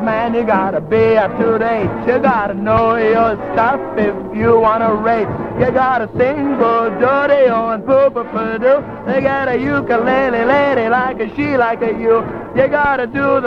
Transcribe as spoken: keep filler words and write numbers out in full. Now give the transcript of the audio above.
man, you gotta be up to date. You gotta know your stuff if you wanna rate. You gotta sing for Jody and poo-poo-poo-doo. They got a ukulele lady like a she like a you. You gotta do the